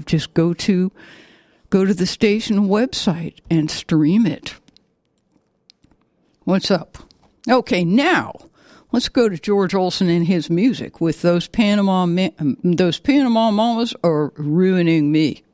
archive. Just go to the station website and stream it. What's up? Okay, now let's go to George Olsen and his music with those Panama Mamas Are Ruining Me.